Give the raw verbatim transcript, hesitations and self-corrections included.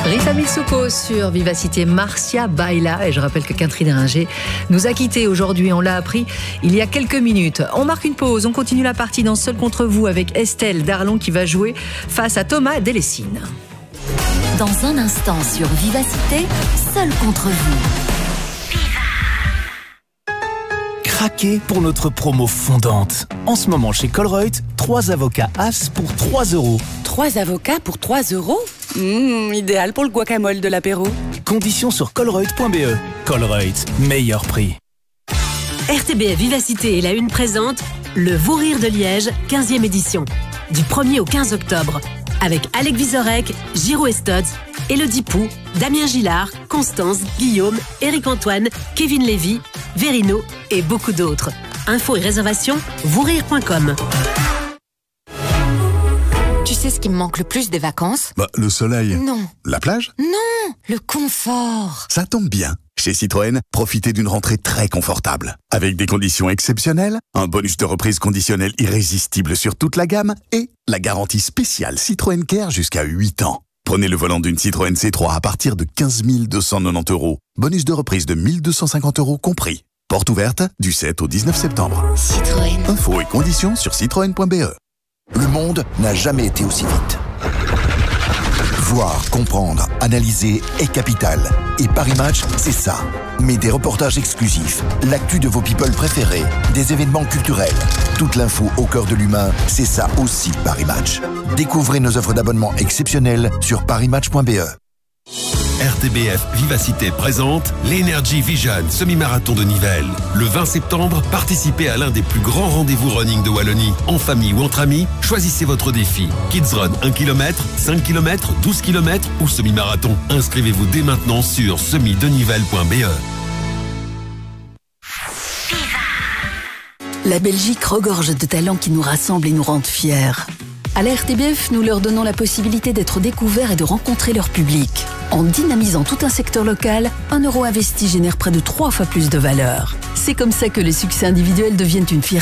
Rita Mitsuko sur Vivacité, Marcia Baila. Et je rappelle que Catherine Ringer nous a quittés aujourd'hui. On l'a appris il y a quelques minutes. On marque une pause. On continue la partie dans Seul contre vous avec Estelle Darlon qui va jouer face à Thomas Delessine. Dans un instant sur Vivacité, Seul contre vous. Craquez pour notre promo fondante. En ce moment chez Colruyt, trois avocats As pour trois euros. Trois avocats pour trois euros Mmh, idéal pour le guacamole de l'apéro. Conditions sur colruyt point b e. Colruyt, meilleur prix. R T B F Vivacité et la Une présente le Vous Rire de Liège, quinzième édition. Du premier au quinze octobre. Avec Alec Vizorek, Giro Estotz, Elodie Pou, Damien Gillard, Constance, Guillaume, Éric-Antoine, Kevin Lévy, Verino et beaucoup d'autres. Infos et réservations, vous rire point com. Tu sais ce qui me manque le plus des vacances? Bah, le soleil. Non. La plage? Non, le confort. Ça tombe bien. Chez Citroën, profitez d'une rentrée très confortable. Avec des conditions exceptionnelles, un bonus de reprise conditionnel irrésistible sur toute la gamme et la garantie spéciale Citroën Care jusqu'à huit ans. Prenez le volant d'une Citroën C trois à partir de quinze mille deux cent quatre-vingt-dix euros. Bonus de reprise de mille deux cent cinquante euros compris. Porte ouverte du sept au dix-neuf septembre. Citroën. Infos et conditions sur citroën point b e. Le monde n'a jamais été aussi vite. Voir, comprendre, analyser est capital. Et Paris Match, c'est ça. Mais des reportages exclusifs, l'actu de vos people préférés, des événements culturels, toute l'info au cœur de l'humain, c'est ça aussi Paris Match. Découvrez nos offres d'abonnement exceptionnelles sur paris match point b e. R T B F Vivacité présente l'Energy Vision semi-marathon de Nivelles. Le vingt septembre, participez à l'un des plus grands rendez-vous running de Wallonie. En famille ou entre amis, choisissez votre défi. Kids Run un kilomètre, cinq kilomètres, douze kilomètres ou semi-marathon. Inscrivez-vous dès maintenant sur semi de nivelles point b e. La Belgique regorge de talents qui nous rassemblent et nous rendent fiers. À la R T B F, nous leur donnons la possibilité d'être découverts et de rencontrer leur public. En dynamisant tout un secteur local, un euro investi génère près de trois fois plus de valeur. C'est comme ça que les succès individuels deviennent une fierté.